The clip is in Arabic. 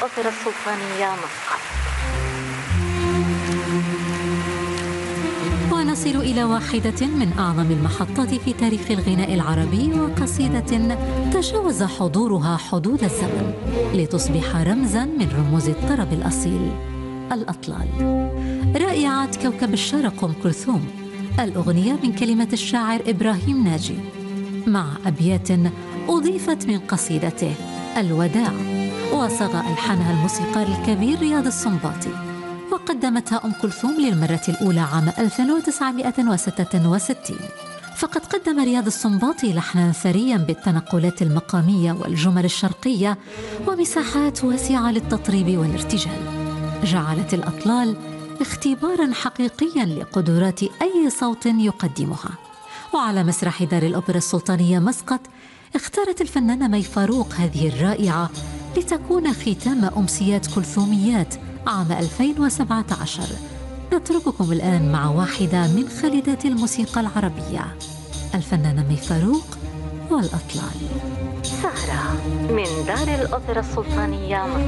الأوبرا السلطانية مسقط. ونصل إلى واحدة من أعظم المحطات في تاريخ الغناء العربي، وقصيدة تجاوز حضورها حدود الزمن لتصبح رمزاً من رموز الطرب الأصيل، الأطلال. رائعة كوكب الشرق أم كلثوم، الأغنية من كلمة الشاعر إبراهيم ناجي مع أبيات أضيفت من قصيدته الوداع، وصاغ ألحانها الموسيقار الكبير رياض السنباطي، وقدمتها أم كلثوم للمرة الأولى عام 1966. فقد قدم رياض السنباطي لحناً ثرياً بالتنقلات المقامية والجمل الشرقية ومساحات واسعة للتطريب والارتجال. جعلت الأطلال اختباراً حقيقياً لقدرات أي صوت يقدمها. وعلى مسرح دار الأوبرا السلطانية مسقط اختارت الفنانة مي فاروق هذه الرائعة لتكون ختام أمسيات كلثوميات عام 2017. نترككم الآن مع واحدة من خالدات الموسيقى العربية، الفنانة مي فاروق والأطلال. سهرة من دار الأوبرا السلطانية.